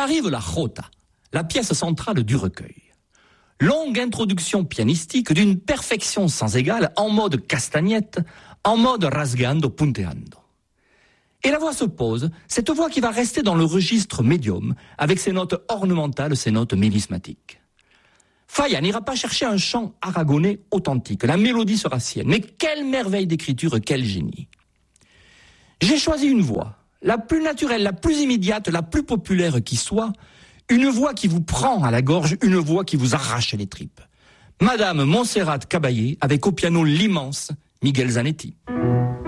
arrive la jota, la pièce centrale du recueil. Longue introduction pianistique d'une perfection sans égale, en mode castagnette, en mode rasgando punteando. Et la voix se pose, cette voix qui va rester dans le registre médium, avec ses notes ornementales, ses notes mélismatiques. Falla n'ira pas chercher un chant aragonais authentique, la mélodie sera sienne, mais quelle merveille d'écriture, quel génie. J'ai choisi une voix, la plus naturelle, la plus immédiate, la plus populaire qui soit, une voix qui vous prend à la gorge, une voix qui vous arrache les tripes. Madame Montserrat Caballé, avec au piano l'immense Miguel Zanetti.